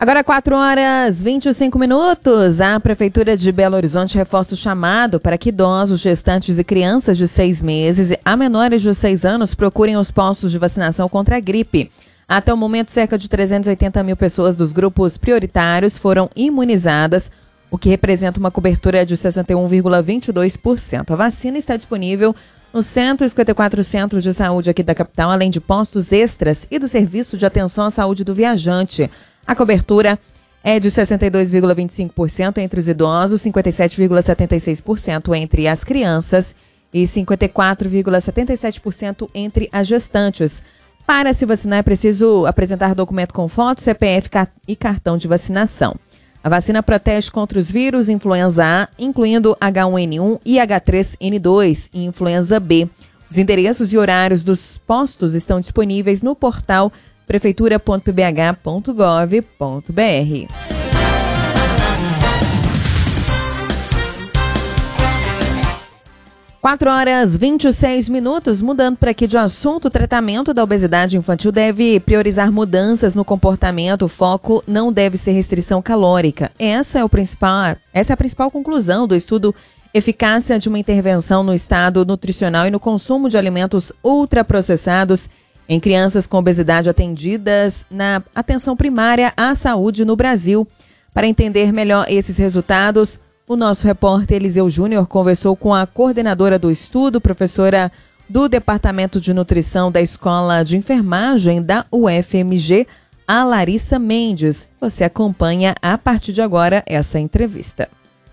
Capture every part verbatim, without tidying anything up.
Agora quatro horas e vinte e cinco minutos, a Prefeitura de Belo Horizonte reforça o chamado para que idosos, gestantes e crianças de seis meses a menores de seis anos procurem os postos de vacinação contra a gripe. Até o momento, cerca de trezentas e oitenta mil pessoas dos grupos prioritários foram imunizadas, o que representa uma cobertura de sessenta e um vírgula vinte e dois por cento. A vacina está disponível nos cento e cinquenta e quatro centros de saúde aqui da capital, além de postos extras e do Serviço de Atenção à Saúde do Viajante. A cobertura é de sessenta e dois vírgula vinte e cinco por cento entre os idosos, cinquenta e sete vírgula setenta e seis por cento entre as crianças e cinquenta e quatro vírgula setenta e sete por cento entre as gestantes. Para se vacinar é preciso apresentar documento com foto, C P F e cartão de vacinação. A vacina protege contra os vírus influenza A, incluindo H um N um e H três N dois e influenza B. Os endereços e horários dos postos estão disponíveis no portal prefeitura ponto p b h ponto gov ponto b r. quatro horas e vinte e seis minutos, mudando para aqui de assunto, o tratamento da obesidade infantil deve priorizar mudanças no comportamento, o foco não deve ser restrição calórica. Essa é, o principal, essa é a principal conclusão do estudo Eficácia de uma Intervenção no Estado Nutricional e no Consumo de Alimentos Ultraprocessados em crianças com obesidade atendidas na atenção primária à saúde no Brasil. Para entender melhor esses resultados, o nosso repórter Eliseu Júnior conversou com a coordenadora do estudo, professora do Departamento de Nutrição da Escola de Enfermagem da U F M G, a Larissa Mendes. Você acompanha a partir de agora essa entrevista.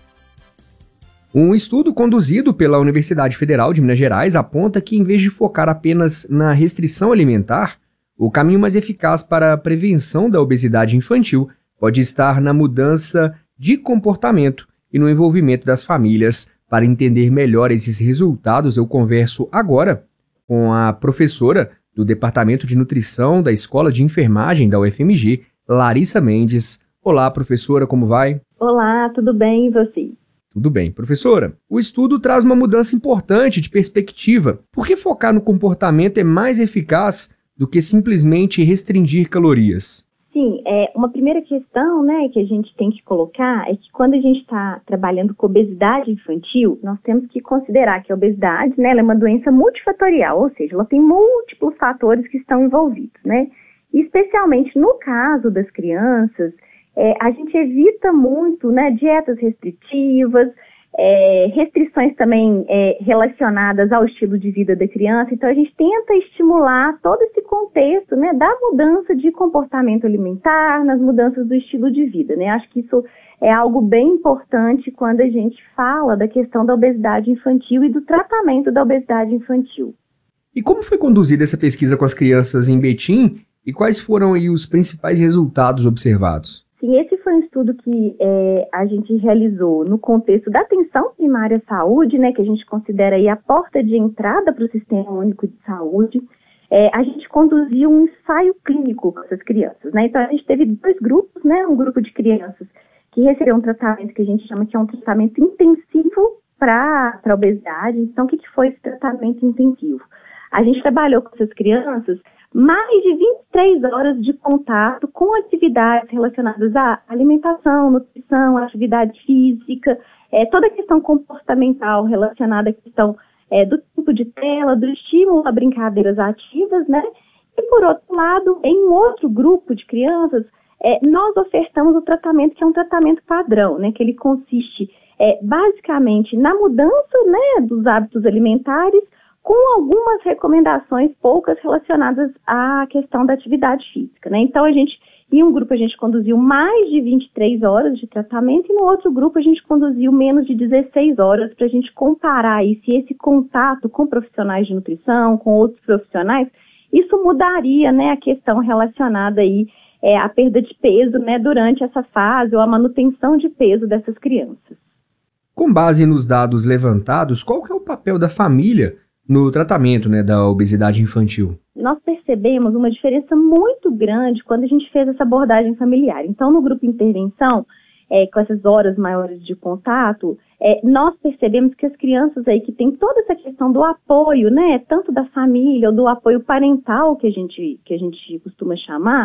Um estudo conduzido pela Universidade Federal de Minas Gerais aponta que, em vez de focar apenas na restrição alimentar, o caminho mais eficaz para a prevenção da obesidade infantil pode estar na mudança de comportamento e no envolvimento das famílias. Para entender melhor esses resultados, eu converso agora com a professora do Departamento de Nutrição da Escola de Enfermagem da U F M G, Larissa Mendes. Olá, professora, como vai? Olá, tudo bem e você? Tudo bem. Professora, o estudo traz uma mudança importante de perspectiva. Por que focar no comportamento é mais eficaz do que simplesmente restringir calorias? Sim, é, uma primeira questão, né, que a gente tem que colocar é que quando a gente está trabalhando com obesidade infantil, nós temos que considerar que a obesidade, né, ela é uma doença multifatorial, ou seja, ela tem múltiplos fatores que estão envolvidos, né? E especialmente no caso das crianças, É, a gente evita muito, né, dietas restritivas, é, restrições também é, relacionadas ao estilo de vida da criança. Então, a gente tenta estimular todo esse contexto, né, da mudança de comportamento alimentar, nas mudanças do estilo de vida, né? Acho que isso é algo bem importante quando a gente fala da questão da obesidade infantil e do tratamento da obesidade infantil. E como foi conduzida essa pesquisa com as crianças em Betim e quais foram aí os principais resultados observados? Sim, esse foi um estudo que é, a gente realizou no contexto da atenção primária à saúde, né, que a gente considera aí a porta de entrada para o Sistema Único de Saúde. É, a gente conduziu um ensaio clínico com essas crianças, né? Então, a gente teve dois grupos, né? Um grupo de crianças que receberam um tratamento que a gente chama que é um tratamento intensivo para a obesidade. Então, o que, que foi esse tratamento intensivo? A gente trabalhou com essas crianças mais de vinte e três horas de contato com atividades relacionadas à alimentação, nutrição, atividade física, é, toda a questão comportamental relacionada à questão é, do tempo de tela, do estímulo a brincadeiras ativas, né? E, por outro lado, em um outro grupo de crianças, é, nós ofertamos o tratamento que é um tratamento padrão, né? Que ele consiste é, basicamente na mudança, né, dos hábitos alimentares, com algumas recomendações poucas relacionadas à questão da atividade física, né? Então, a gente, em um grupo a gente conduziu mais de vinte e três horas de tratamento e no outro grupo a gente conduziu menos de dezesseis horas para a gente comparar aí se esse contato com profissionais de nutrição, com outros profissionais, isso mudaria, né, a questão relacionada aí é, à perda de peso, né, durante essa fase ou a manutenção de peso dessas crianças. Com base nos dados levantados, qual que é o papel da família no tratamento, né, da obesidade infantil? Nós percebemos uma diferença muito grande quando a gente fez essa abordagem familiar. Então, no grupo intervenção, é, com essas horas maiores de contato, é, nós percebemos que as crianças aí que tem toda essa questão do apoio, né, tanto da família ou do apoio parental que a gente, que a gente costuma chamar,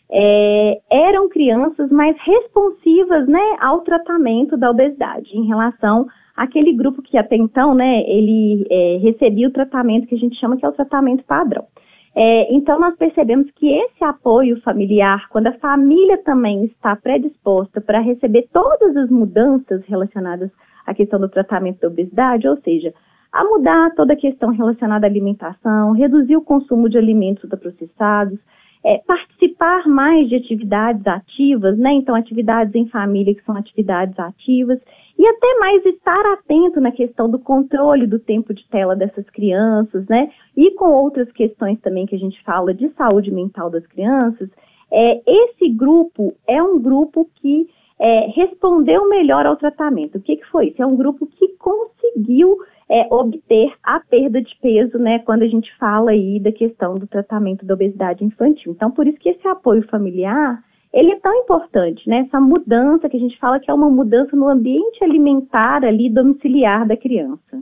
é, eram crianças mais responsivas, né, ao tratamento da obesidade, em relação àquele grupo que até então, né, ele é, recebia o tratamento que a gente chama que é o tratamento padrão. É, então, nós percebemos que esse apoio familiar, quando a família também está predisposta para receber todas as mudanças relacionadas à questão do tratamento da obesidade, ou seja, a mudar toda a questão relacionada à alimentação, reduzir o consumo de alimentos ultraprocessados, é, participar mais de atividades ativas, né? Então, atividades em família que são atividades ativas, e até mais estar atento na questão do controle do tempo de tela dessas crianças, né? E com outras questões também que a gente fala de saúde mental das crianças, é, esse grupo é um grupo que é, respondeu melhor ao tratamento. O que, que foi isso? É um grupo que conseguiu É, obter a perda de peso, né, quando a gente fala aí da questão do tratamento da obesidade infantil. Então, por isso que esse apoio familiar, ele é tão importante, né, essa mudança que a gente fala que é uma mudança no ambiente alimentar ali, domiciliar da criança.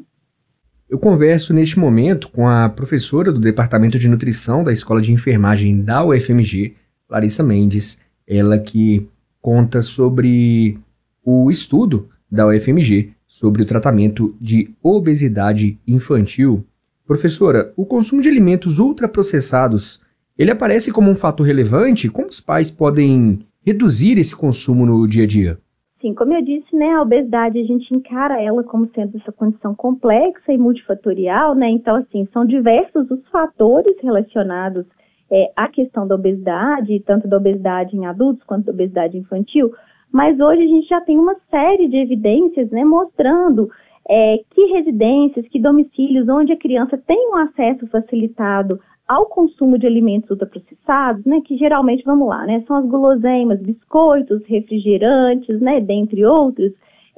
Eu converso neste momento com a professora do Departamento de Nutrição da Escola de Enfermagem da U F M G, Larissa Mendes, ela que conta sobre o estudo da U F M G sobre o tratamento de obesidade infantil. Professora, o consumo de alimentos ultraprocessados, ele aparece como um fator relevante? Como os pais podem reduzir esse consumo no dia a dia? Sim, como eu disse, né, a obesidade, a gente encara ela como sendo essa condição complexa e multifatorial, né, então, assim, são diversos os fatores relacionados é, à questão da obesidade, tanto da obesidade em adultos quanto da obesidade infantil, mas hoje a gente já tem uma série de evidências, né, mostrando é, que residências, que domicílios onde a criança tem um acesso facilitado ao consumo de alimentos ultraprocessados, né, que geralmente, vamos lá, né, são as guloseimas, biscoitos, refrigerantes, né, dentre outros,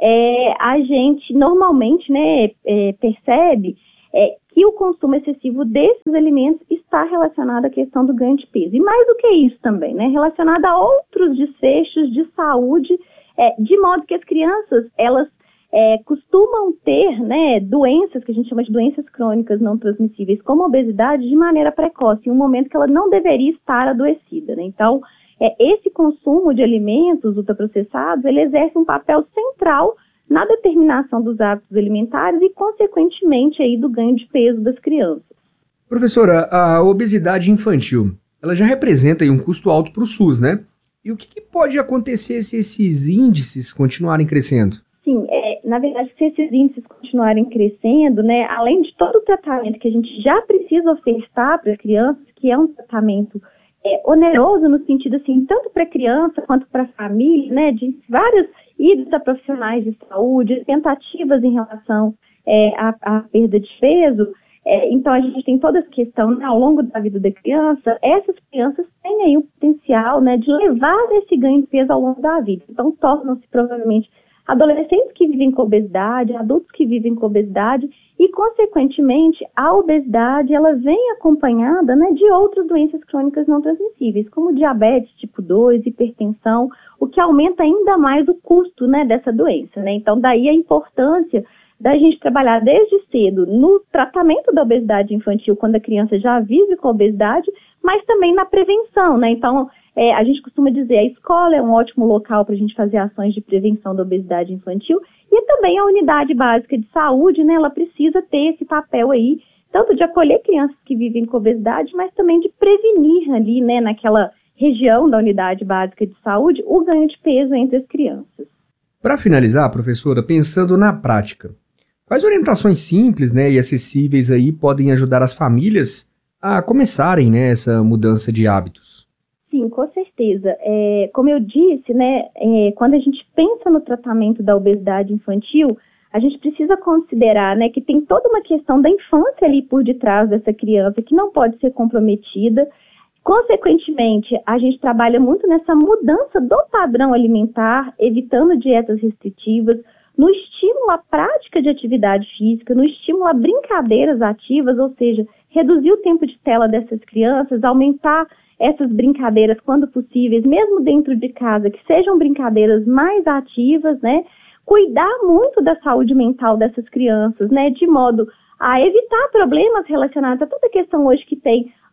é, a gente normalmente, né, é, percebe é, que o consumo excessivo desses alimentos está relacionado à questão do ganho de peso. E mais do que isso também, né, relacionado a outros desfechos de saúde, é, de modo que as crianças, elas é, costumam ter, né, doenças que a gente chama de doenças crônicas não transmissíveis, como a obesidade, de maneira precoce, em um momento que ela não deveria estar adoecida, né? Então, é, esse consumo de alimentos ultraprocessados, ele exerce um papel central na determinação dos hábitos alimentares e, consequentemente, aí, do ganho de peso das crianças. Professora, a obesidade infantil, ela já representa aí um custo alto para o SUS, né? E o que, que pode acontecer se esses índices continuarem crescendo? Sim, é, na verdade, se esses índices continuarem crescendo, né, além de todo o tratamento que a gente já precisa ofertar para as crianças, que é um tratamento é, oneroso no sentido, assim, tanto para a criança quanto para a família, né, de vários idos a profissionais de saúde, tentativas em relação é, à, à perda de peso. É, então, a gente tem toda essa questão, né, ao longo da vida da criança, essas crianças têm aí o potencial, né, de levar esse ganho de peso ao longo da vida. Então, tornam-se provavelmente adolescentes que vivem com obesidade, adultos que vivem com obesidade e, consequentemente, a obesidade ela vem acompanhada, né, de outras doenças crônicas não transmissíveis, como diabetes tipo dois, hipertensão, o que aumenta ainda mais o custo, né, dessa doença, né? Então, daí a importância da gente trabalhar desde cedo no tratamento da obesidade infantil, quando a criança já vive com obesidade, mas também na prevenção, né? Então, é, a gente costuma dizer, a escola é um ótimo local para a gente fazer ações de prevenção da obesidade infantil e também a unidade básica de saúde, né? Ela precisa ter esse papel aí, tanto de acolher crianças que vivem com obesidade, mas também de prevenir ali, né, naquela região da unidade básica de saúde, o ganho de peso entre as crianças. Para finalizar, professora, pensando na prática, quais orientações simples, né, e acessíveis aí podem ajudar as famílias a começarem, né, essa mudança de hábitos? Sim, com certeza. É, como eu disse, né, é, quando a gente pensa no tratamento da obesidade infantil, a gente precisa considerar, né, que tem toda uma questão da infância ali por detrás dessa criança que não pode ser comprometida. Consequentemente, a gente trabalha muito nessa mudança do padrão alimentar, evitando dietas restritivas, no estímulo à prática de atividade física, no estímulo a brincadeiras ativas, ou seja, reduzir o tempo de tela dessas crianças, aumentar essas brincadeiras quando possíveis, mesmo dentro de casa, que sejam brincadeiras mais ativas, né? Cuidar muito da saúde mental dessas crianças, né? De modo a evitar problemas relacionados a toda a questão hoje que tem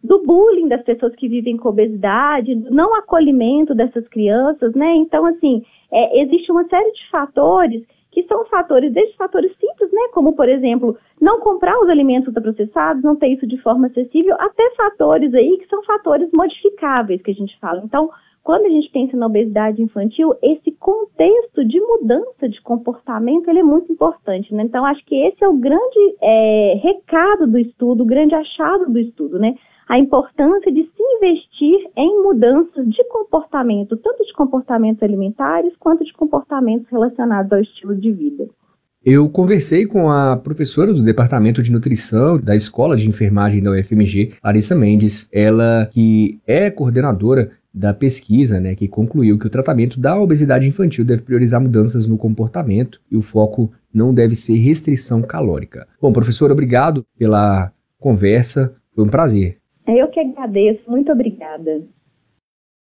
do bullying das pessoas que vivem com obesidade, do não acolhimento dessas crianças, né? Então, assim, é, existe uma série de fatores que são fatores, desde fatores simples, né? Como, por exemplo, não comprar os alimentos ultraprocessados, não ter isso de forma acessível, até fatores aí que são fatores modificáveis que a gente fala. Então, quando a gente pensa na obesidade infantil, esse contexto de mudança de comportamento, ele é muito importante, né? Então, acho que esse é o grande é, recado do estudo, o grande achado do estudo, né? A importância de se investir em mudanças de comportamento, tanto de comportamentos alimentares quanto de comportamentos relacionados ao estilo de vida. Eu conversei com a professora do Departamento de Nutrição da Escola de Enfermagem da U F M G, Larissa Mendes, ela que é coordenadora da pesquisa, né, que concluiu que o tratamento da obesidade infantil deve priorizar mudanças no comportamento e o foco não deve ser restrição calórica. Bom, professora, obrigado pela conversa, foi um prazer. Eu que agradeço, muito obrigada.